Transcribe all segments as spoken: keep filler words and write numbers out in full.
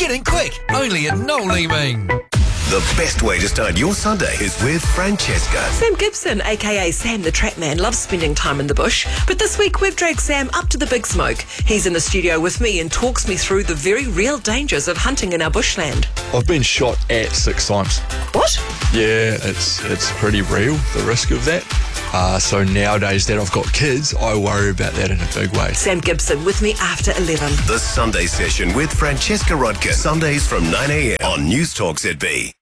Get in quick, only at Noel Leeming. The best way to start your Sunday is with Francesca. Sam Gibson, aka Sam the Trap Man, loves spending time in the bush. But this week we've dragged Sam up to the big smoke. He's in the studio with me and talks me through the very real dangers of hunting in our bushland. I've been shot at six times. What? Yeah, it's it's pretty real, the risk of that. Uh, so nowadays that I've got kids, I worry about that in a big way. Sam Gibson with me after eleven. The Sunday Session with Francesca Rodkin. Sundays from nine a.m. on News Talk Z B.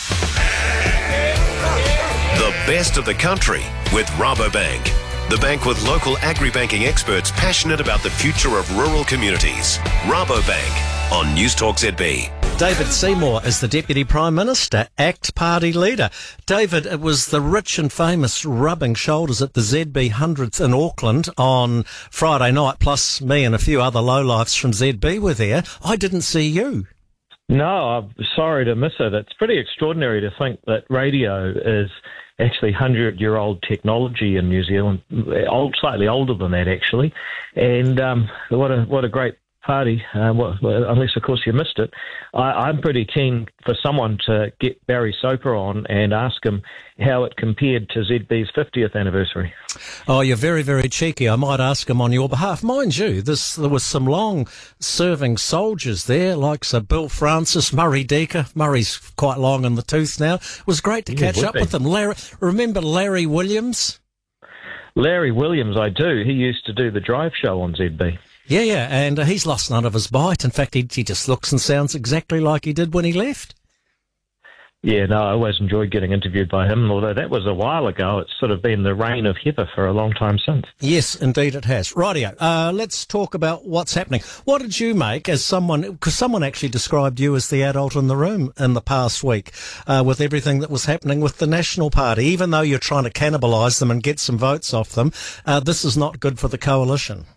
The best of the country with Rabobank. The bank with local agri-banking experts passionate about the future of rural communities. Rabobank on News Talk Z B. David Seymour is the Deputy Prime Minister, ACT Party leader. David, it was the rich and famous rubbing shoulders at the Z B hundredth in Auckland on Friday night, plus me and a few other lowlifes from Z B were there. I didn't see you. No, I'm sorry to miss it. It's pretty extraordinary to think that radio is actually hundred-year-old technology in New Zealand, old, slightly older than that, actually. And um, what a what a great party, uh, well, unless, of course, you missed it. I, I'm pretty keen for someone to get Barry Soper on and ask him how it compared to Z B's fiftieth anniversary. Oh, you're very, very cheeky. I might ask him on your behalf. Mind you, this, there was some long-serving soldiers there, like Sir Bill Francis, Murray Deaker. Murray's quite long in the tooth now. It was great to Yeah, catch up be. with them. Larry, remember Larry Williams? Larry Williams, I do. He used to do the drive show on Z B. Yeah, yeah, and uh, he's lost none of his bite. In fact, he, he just looks and sounds exactly like he did when he left. Yeah, no, I always enjoyed getting interviewed by him, although that was a while ago. It's sort of been the reign of Heather for a long time since. Yes, indeed it has. Rightio, uh, let's talk about what's happening. What did you make as someone, because someone actually described you as the adult in the room in the past week uh, with everything that was happening with the National Party. Even though you're trying to cannibalise them and get some votes off them, uh, this is not good for the coalition.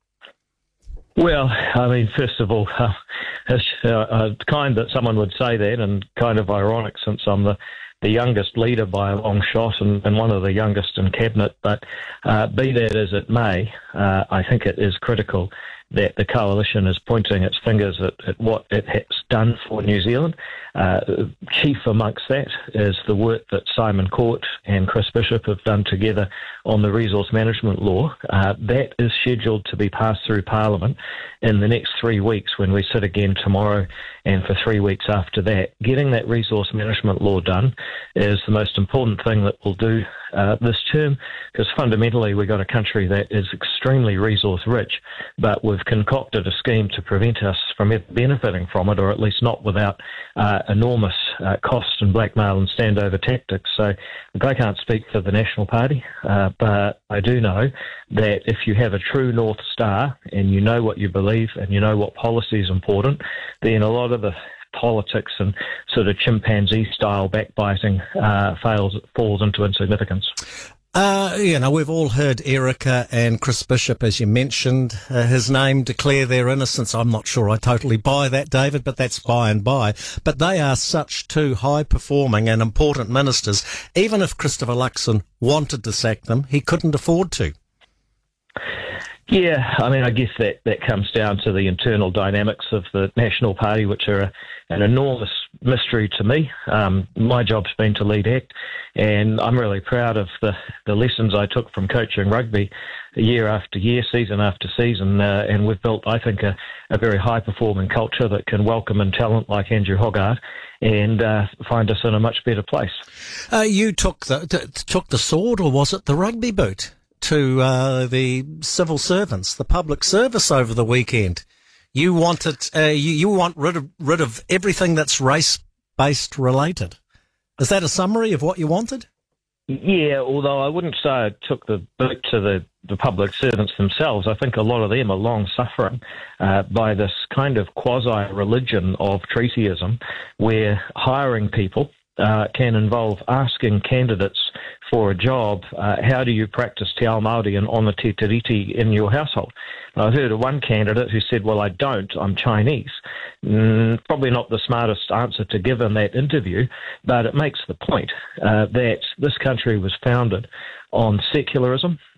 Well, I mean, first of all, uh, it's uh, uh, kind that someone would say that, and kind of ironic since I'm the, the youngest leader by a long shot and, and one of the youngest in cabinet. But uh, be that as it may, uh, I think it is critical that the coalition is pointing its fingers at, at what it has done for New Zealand. Uh, chief amongst that is the work that Simon Court and Chris Bishop have done together on the resource management law. Uh, that is scheduled to be passed through Parliament in the next three weeks when we sit again tomorrow and for three weeks after that. Getting that resource management law done is the most important thing that we'll do uh, this term, because fundamentally we've got a country that is extremely resource rich, but we've concocted a scheme to prevent us from ever benefiting from it, or at least not without uh, enormous uh, cost and blackmail and standover tactics. So I can't speak for the National Party, uh, but I do know that if you have a true North Star and you know what you believe and you know what policy is important, then a lot of the politics and sort of chimpanzee-style backbiting uh, fails, falls into insignificance. Uh, you know, we've all heard Erica and Chris Bishop, as you mentioned, uh, his name, declare their innocence. I'm not sure I totally buy that, David, but that's by and by. But they are such two high-performing and important ministers. Even if Christopher Luxon wanted to sack them, he couldn't afford to. Yeah, I mean, I guess that, that comes down to the internal dynamics of the National Party, which are a, an enormous mystery to me. Um, my job's been to lead ACT, and I'm really proud of the, the lessons I took from coaching rugby year after year, season after season, uh, and we've built, I think, a, a very high-performing culture that can welcome in talent like Andrew Hogarth and uh, find us in a much better place. Uh, you took the, t- took the sword, or was it the rugby boot, to uh, the civil servants, the public service over the weekend? You wanted, uh, you, you want rid of, rid of everything that's race-based related. Is that a summary of what you wanted? Yeah, although I wouldn't say I took the boot to the, the public servants themselves. I think a lot of them are long suffering uh, by this kind of quasi-religion of treatyism, where hiring people uh, can involve asking candidates for a job, uh, how do you practice Te Ao Māori and Ona Te Tiriti in your household? And I heard of one candidate who said, well, I don't, I'm Chinese. Mm, probably not the smartest answer to give in that interview, but it makes the point uh, that this country was founded on secularism,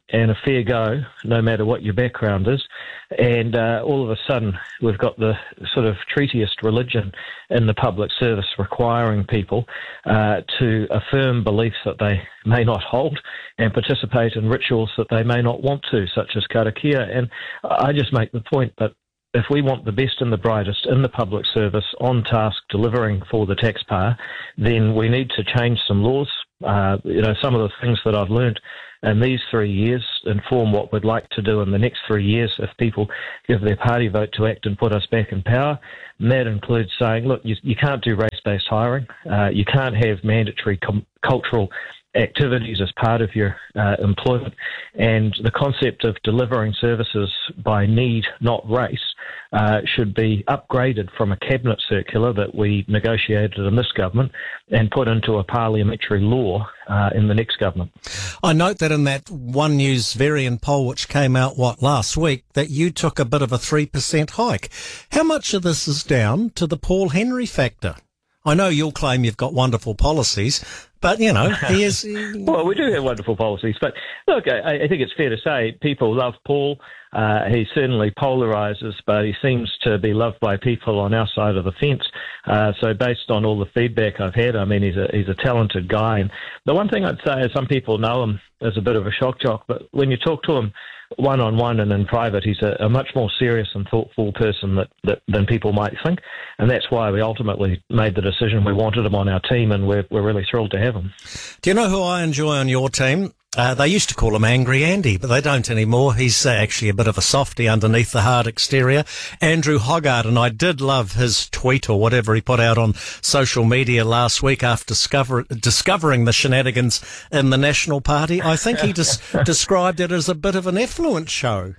and a fair go, no matter what your background is. And uh, all of a sudden, we've got the sort of treatiest religion in the public service requiring people uh, to affirm beliefs that they may not hold and participate in rituals that they may not want to, such as karakia. And I just make the point that if we want the best and the brightest in the public service, on task, delivering for the taxpayer, then we need to change some laws. Uh, you know, some of the things that I've learned in these three years inform what we'd like to do in the next three years if people give their party vote to act and put us back in power. And that includes saying, look, you, you can't do race-based hiring. Uh, you can't have mandatory com- cultural activities as part of your uh, employment, and the concept of delivering services by need, not race, uh, should be upgraded from a cabinet circular that we negotiated in this government and put into a parliamentary law uh, in the next government. I note that in that One News Varian poll which came out, what, last week, that you took a bit of a three percent hike. How much of this is down to the Paul Henry factor? I know you'll claim you've got wonderful policies, but, you know, he is... Well, we do have wonderful policies, but look, I, I think it's fair to say people love Paul. Uh, he certainly polarises, but he seems to be loved by people on our side of the fence. Uh, so based on all the feedback I've had, I mean, he's a he's a talented guy. And the one thing I'd say is some people know him as a bit of a shock jock, but when you talk to him one-on-one and in private, he's a, a much more serious and thoughtful person that, that, than people might think. And that's why we ultimately made the decision. We wanted him on our team, and we're, we're really thrilled to have him. Do you know who I enjoy on your team? Uh, they used to call him Angry Andy, but they don't anymore. He's uh, actually a bit of a softy underneath the hard exterior. Andrew Hoggart, and I did love his tweet or whatever he put out on social media last week after discover- discovering the shenanigans in the National Party. I think he des- described it as a bit of an effluent show.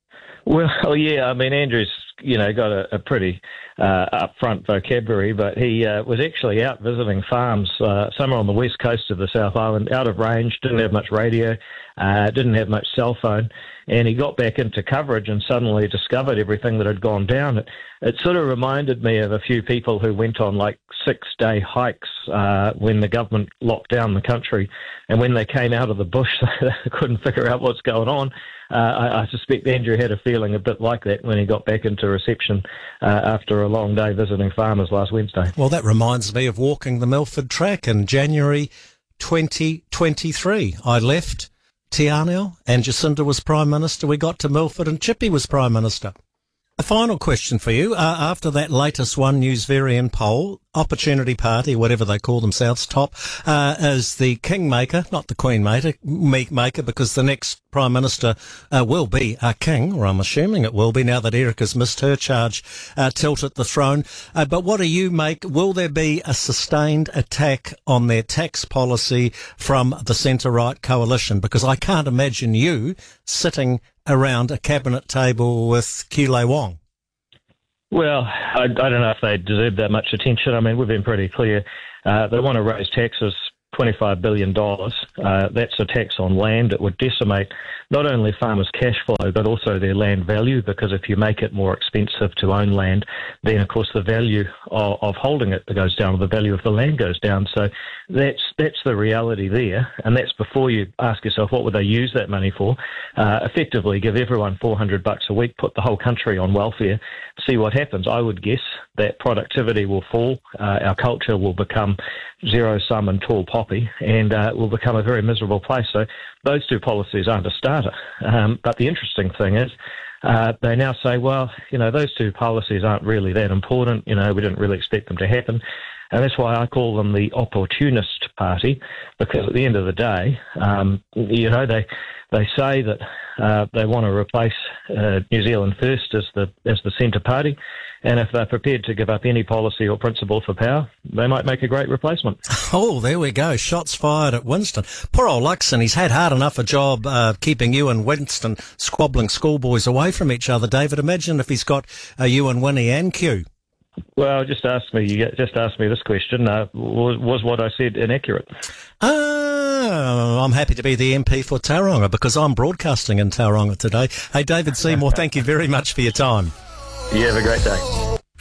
Well, yeah, I mean, Andrew's, you know, got a, a pretty uh, upfront vocabulary, but he uh, was actually out visiting farms uh, somewhere on the west coast of the South Island, out of range, didn't have much radio, uh, didn't have much cell phone, and he got back into coverage and suddenly discovered everything that had gone down. It, it sort of reminded me of a few people who went on like six-day hikes uh, when the government locked down the country, and when they came out of the bush, they couldn't figure out what's going on. Uh, I, I suspect Andrew had a feeling a bit like that when he got back into reception uh, after a long day visiting farmers last Wednesday. Well, that reminds me of walking the Milford track in January twenty twenty-three. I left Te Anau and Jacinda was Prime Minister. We got to Milford and Chippy was Prime Minister. A final question for you. Uh, after that latest One News Varian poll, Opportunity Party, whatever they call themselves, top, uh, is the kingmaker, not the queen maker, maker, because the next Prime Minister uh, will be a king, or I'm assuming it will be now that Erica's missed her charge uh, tilt at the throne. Uh, but what do you make? Will there be a sustained attack on their tax policy from the centre-right coalition? Because I can't imagine you sitting around a cabinet table with Keeley Wong. Well, I, I don't know if they deserve that much attention. I mean, we've been pretty clear. Uh, they want to raise taxes twenty-five billion dollars. Uh, that's a tax on land. It would decimate not only farmers' cash flow, but also their land value, because if you make it more expensive to own land, then, of course, the value of, of holding it goes down, the value of the land goes down. So that's that's the reality there, and that's before you ask yourself, what would they use that money for? Uh, effectively, give everyone four hundred bucks a week, put the whole country on welfare, see what happens. I would guess that productivity will fall, uh, our culture will become zero-sum and tall poppy, and uh, will become a very miserable place. So those two policies aren't a starter. Um, but the interesting thing is, uh, they now say, well, you know, those two policies aren't really that important. You know, we didn't really expect them to happen. And that's why I call them the opportunist party, because at the end of the day, um, you know, they they say that uh, they want to replace uh, New Zealand First as the as the centre party, and if they're prepared to give up any policy or principle for power, they might make a great replacement. Oh, there we go. Shots fired at Winston. Poor old Luxon, he's had hard enough a job uh, keeping you and Winston squabbling schoolboys away from each other. David, imagine if he's got uh, you and Winnie and Q. Well, just ask me. You just asked me this question. Uh, was, was what I said inaccurate? Uh, I'm happy to be the M P for Tauranga because I'm broadcasting in Tauranga today. Hey, David Seymour, thank you very much for your time. You have a great day.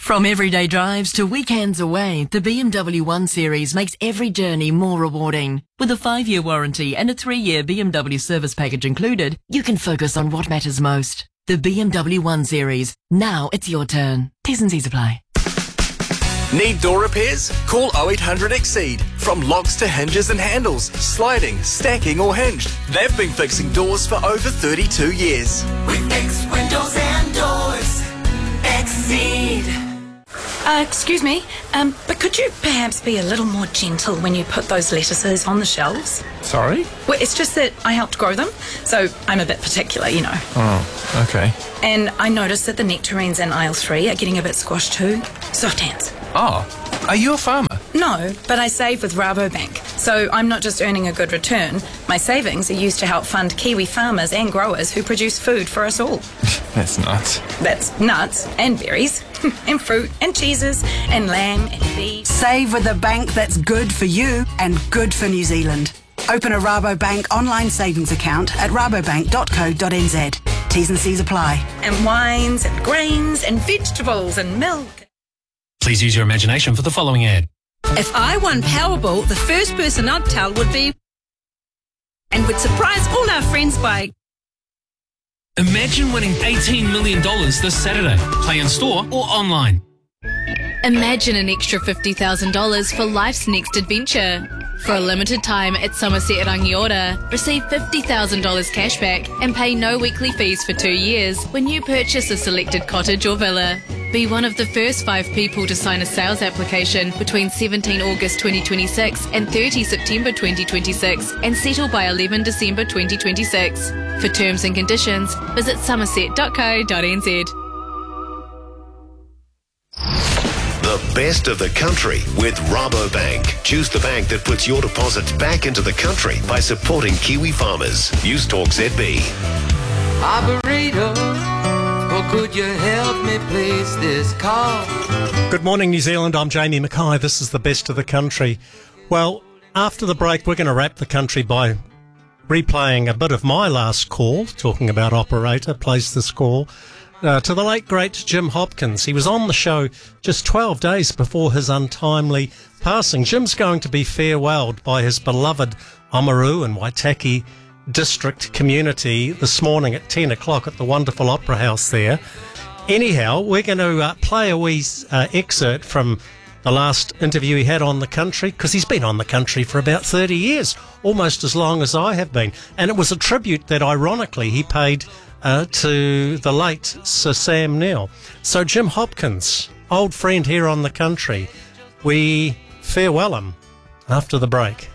From everyday drives to weekends away, the B M W one Series makes every journey more rewarding. With a five-year warranty and a three-year B M W service package included, you can focus on what matters most. The B M W one Series. Now it's your turn. T's and C's apply. Need door repairs? Call oh eight hundred Exceed. From locks to hinges and handles, sliding, stacking or hinged, they've been fixing doors for over thirty-two years. We fix windows and doors. Exceed. Uh, excuse me, um, but could you perhaps be a little more gentle when you put those lettuces on the shelves? Sorry? Well, it's just that I helped grow them, so I'm a bit particular, you know. Oh, okay. And I noticed that the nectarines in aisle three are getting a bit squashed too. Soft hands. Oh, are you a farmer? No, but I save with Rabobank, so I'm not just earning a good return. My savings are used to help fund Kiwi farmers and growers who produce food for us all. That's nuts. That's nuts and berries and fruit and cheeses and lamb and beef. Save with a bank that's good for you and good for New Zealand. Open a Rabobank online savings account at rabobank dot co dot n z. T's and C's apply. And wines and grains and vegetables and milk. Please use your imagination for the following ad. If I won Powerball, the first person I'd tell would be... and would surprise all our friends by... Imagine winning eighteen million dollars this Saturday. Play in store or online. Imagine an extra fifty thousand dollars for life's next adventure. For a limited time at Somerset Rangiora, receive fifty thousand dollars cashback and pay no weekly fees for two years when you purchase a selected cottage or villa. Be one of the first five people to sign a sales application between seventeenth August twenty twenty-six and thirtieth September twenty twenty-six and settle by eleventh December twenty twenty-six. For terms and conditions, visit somerset dot co dot n z. The best of the country with Rabobank. Choose the bank that puts your deposits back into the country by supporting Kiwi farmers. News Talk Z B. Operator, or could you help me place this call? Good morning, New Zealand. I'm Jamie Mackay. This is the best of the country. Well, after the break, we're going to wrap the country by replaying a bit of my last call, talking about Operator, place this call. Uh, to the late, great Jim Hopkins. He was on the show just twelve days before his untimely passing. Jim's going to be farewelled by his beloved Oamaru and Waitaki district community this morning at ten o'clock at the wonderful Opera House there. Anyhow, we're going to uh, play a wee uh, excerpt from the last interview he had on The Country, because he's been on The Country for about thirty years, almost as long as I have been. And it was a tribute that, ironically, he paid Uh, to the late Sir Sam Neill. So Jim Hopkins, old friend here on The Country, we farewell him after the break.